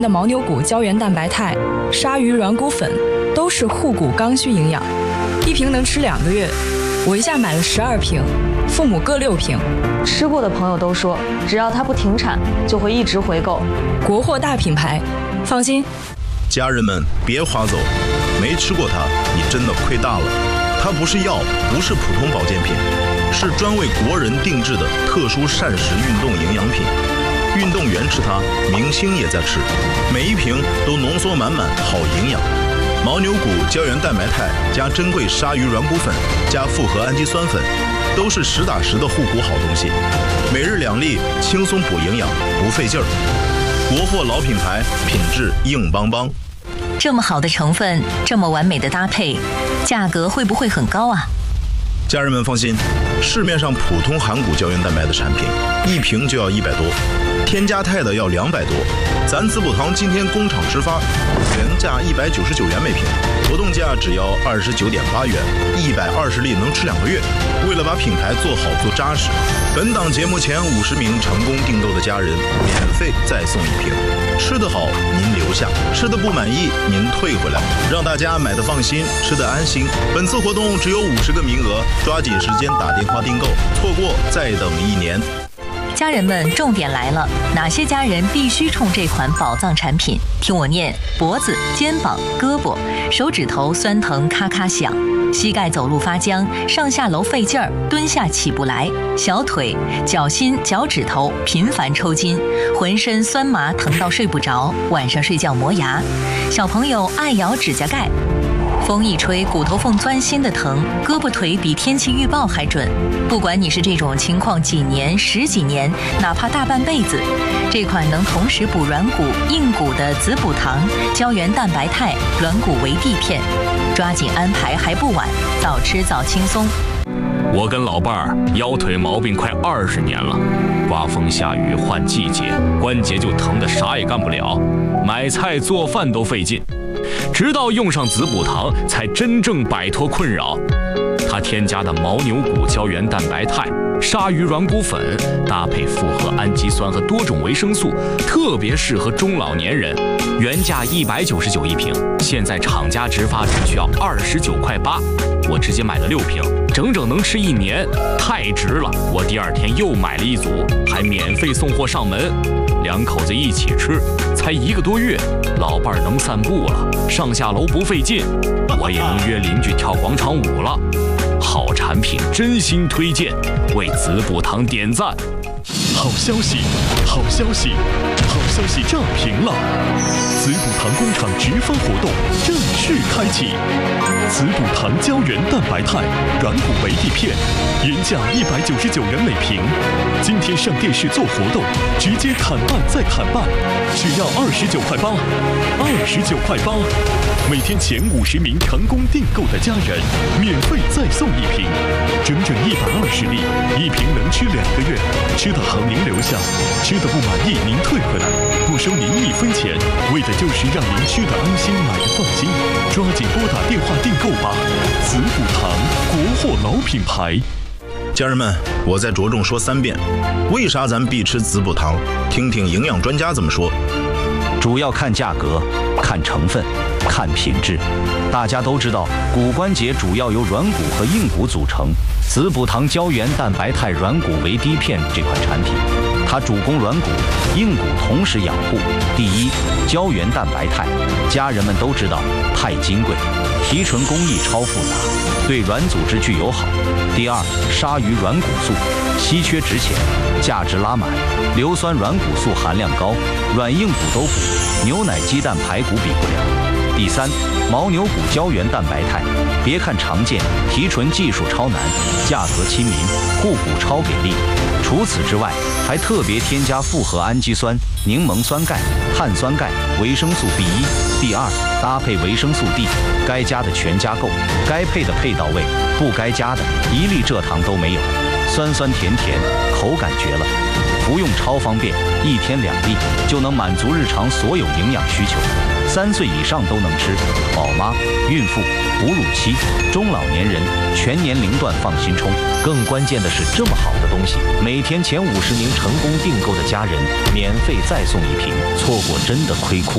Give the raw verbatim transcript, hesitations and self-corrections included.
的牦牛骨胶原蛋白肽、鲨鱼软骨粉都是护骨刚需营养，一瓶能吃两个月。我一下买了十二瓶，父母各六瓶。 吃过的朋友都说，只要它不停产，就会一直回购。 国货大品牌，放心。 家人们别划走，没吃过它，你真的亏大了。它不是药，不是普通保健品，是专为国人定制的特殊膳食运动营养品。运动员吃它，明星也在吃，每一瓶都浓缩满满好营养。牦牛骨胶原蛋白肽加珍贵鲨鱼软骨粉加复合氨基酸粉，都是实打实的护骨好东西。每日两粒，轻松补营养，不费劲儿。国货老品牌，品质硬邦邦。 这么好的成分，这么完美的搭配，价格会不会很高啊？ 家人们放心，市面上普通含骨胶原蛋白的产品，一瓶就要一百多，添加肽的要两百多。咱滋补堂今天工厂直发，原价一百九十九元每瓶，活动价只要二十九点八元，一百二十粒能吃两个月。为了把品牌做好做扎实，本档节目前五十名成功订购的家人，免费再送一瓶。吃得好您留下，吃得不满意您退回来，让大家买得放心，吃得安心。本次活动只有五十个名额，抓紧时间打电话订购，错过再等一年。 家人们，重点来了，哪些家人必须冲这款宝藏产品？听我念：脖子、肩膀、胳膊、手指头酸疼咔咔响，膝盖走路发僵，上下楼费劲儿，蹲下起不来；小腿、脚心、脚趾头频繁抽筋，浑身酸麻疼到睡不着，晚上睡觉磨牙；小朋友爱咬指甲盖。风一吹，骨头缝钻心的疼，胳膊腿比天气预报还准。不管你是这种情况几年、十几年，哪怕大半辈子，这款能同时补软骨、硬骨的滋补堂胶原蛋白肽软骨维 D 片，抓紧安排还不晚，早吃早轻松。 我跟老伴儿腰腿毛病快二十年了，刮风下雨换季节，关节就疼得啥也干不了，买菜做饭都费劲。直到用上滋补堂，才真正摆脱困扰。它添加的牦牛骨胶原蛋白肽、鲨鱼软骨粉，搭配复合氨基酸和多种维生素，特别适合中老年人。原价一百九十九一瓶，现在厂家直发只需要二十九块八，我直接买了六瓶，整整能吃一年，太值了！我第二天又买了一组，还免费送货上门。两口子一起吃，才一个多月，老伴儿能散步了，上下楼不费劲，我也能约邻居跳广场舞了。好产品，真心推荐，为滋补堂点赞。 好消息，好消息，好消息炸屏了！滋补堂工厂直发活动正式开启，滋补堂胶原蛋白肽软骨维 D 片，原价一百九十九元每瓶，今天上电视做活动，直接砍半再砍半，只要二十九块八，二十九块八，每天前五十名成功订购的家人，免费再送一瓶，整整一百二十粒，一瓶能吃两个月，吃得好您留下，吃得不满意您退回来，不收您一分钱，为的就是让您吃得安心，买得放心。抓紧拨打电话订购吧！滋补堂，国货老品牌。 家人们，我再着重说三遍，为啥咱必吃滋补堂？听听营养专家怎么说。 主要看价格，看成分，看品质。大家都知道，骨关节主要由软骨和硬骨组成。滋补堂胶原蛋白肽软骨维 D 片这款产品，它主攻软骨、硬骨同时养护。第一，胶原蛋白肽，家人们都知道，太金贵，提纯工艺超复杂，对软组织具友好。第二，鲨鱼软骨素，稀缺值钱，价值拉满，硫酸软骨素含量高，软硬骨都补，牛奶、鸡蛋、排骨比不了。第三，牦牛骨胶原蛋白肽，别看常见，提纯技术超难，价格亲民，护骨超给力。除此之外，还特别添加复合氨基酸、柠檬酸钙、碳酸钙、维生素 B 一、B 二，搭配维生素 D， 该加的全加够，该配的配到位，不该加的一粒蔗糖都没有，酸酸甜甜，口感绝了。服用超方便，一天两粒就能满足日常所有营养需求，三岁以上都能吃，宝妈、孕妇、哺乳期、中老年人全年龄段放心冲。更关键的是，这么好的东西，每天前五十名成功订购的家人免费再送一瓶，错过真的亏哭。